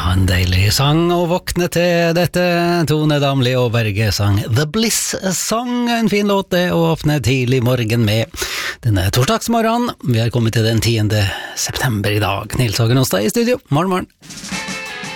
En deilig sang å våkne til dette. Tone Damli og Berge sang The Bliss Song, en fin låt det å åpne tidlig morgen med. Denne torsdagsmorgen, vi har kommet til den 10. september i dag. Nils Hagen Åstad i studio, morgen.